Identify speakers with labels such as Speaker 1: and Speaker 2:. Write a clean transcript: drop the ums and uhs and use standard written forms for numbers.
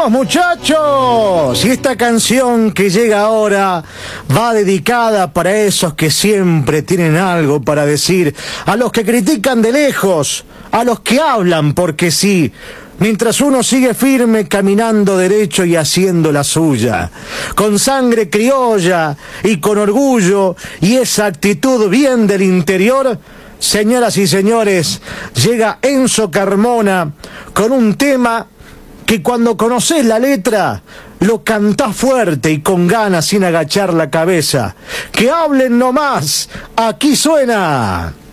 Speaker 1: Vamos muchachos, y esta canción que llega ahora va dedicada para esos que siempre tienen algo para decir, a los que critican de lejos, a los que hablan porque sí, mientras uno sigue firme caminando derecho y haciendo la suya, con sangre criolla y con orgullo y esa actitud bien del interior. Señoras y señores, llega Enzo Carmona con un tema que cuando conocés la letra, lo cantás fuerte y con ganas sin agachar la cabeza. ¡Que hablen nomás! ¡Aquí suena!